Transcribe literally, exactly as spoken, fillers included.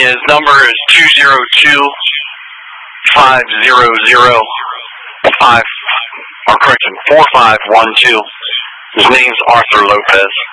His number is two zero two, five zero zero, five, or correction, four five one two. His name's Arthur Lopez.